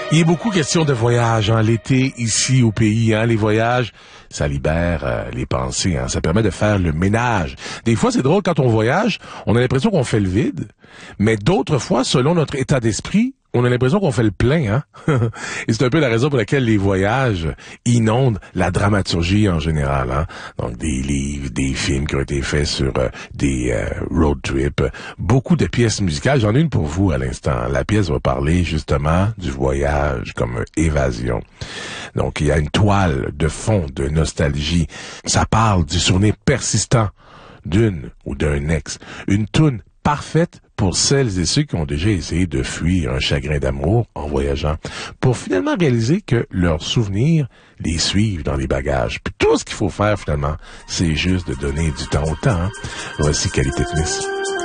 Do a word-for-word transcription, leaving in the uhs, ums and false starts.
Il est beaucoup question de voyage, hein, l'été ici au pays, hein, les voyages, ça libère euh, les pensées, hein, ça permet de faire le ménage. Des fois, c'est drôle, quand on voyage, on a l'impression qu'on fait le vide, mais d'autres fois, selon notre état d'esprit, on a l'impression qu'on fait le plein, hein. Et c'est un peu la raison pour laquelle les voyages inondent la dramaturgie en général, hein. Donc des livres, des films qui ont été faits sur euh, des euh, road trips, beaucoup de pièces musicales. J'en ai une pour vous à l'instant. La pièce va parler justement du voyage comme évasion. Donc il y a une toile de fond de nostalgie. Ça parle du souvenir persistant d'une ou d'un ex. Une toune parfaite pour celles et ceux qui ont déjà essayé de fuir un chagrin d'amour en voyageant, pour finalement réaliser que leurs souvenirs les suivent dans les bagages. Puis tout ce qu'il faut faire finalement, c'est juste de donner du temps au temps. Hein? Voici Qualité Tennis.